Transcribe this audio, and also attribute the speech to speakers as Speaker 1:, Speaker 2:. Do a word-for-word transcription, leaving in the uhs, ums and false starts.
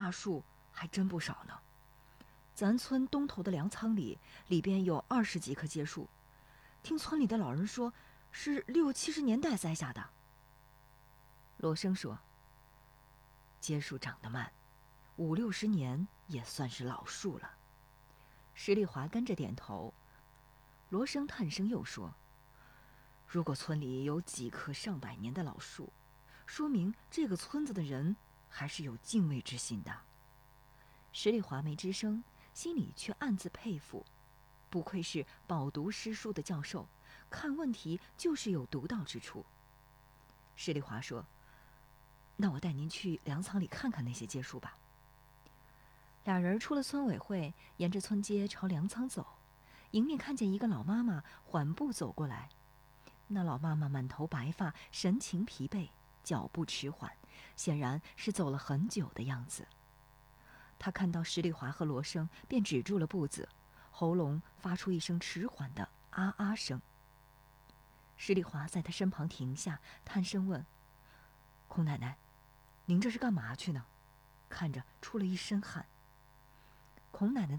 Speaker 1: 大树还真不少呢。咱村东头的粮仓里，里边有二十几棵秸树，听村里的老人说，是六七十年代栽下的。罗生说：秸树长得慢，五六十年也算是老树了。石丽华跟着点头。罗生叹声又说：如果村里有几棵上百年的老树，说明这个村子的人还是有敬畏之心的。石丽华没吱声，心里却暗自佩服，不愧是饱读诗书的教授，看问题就是有独到之处。石丽华说：那我带您去粮仓里看看那些秸树吧。俩人出了村委会，沿着村街朝粮仓走，迎面看见一个老妈妈缓步走过来。那老妈妈满头白发，神情疲惫，脚步迟缓，显然是走了很久的样子。她看到石丽华和罗生，便止住了步子，喉咙发出一声迟缓的啊啊声。石丽华在她身旁停下，探声问：孔奶奶，您这是干嘛去呢？看着出了一身汗。孔奶奶的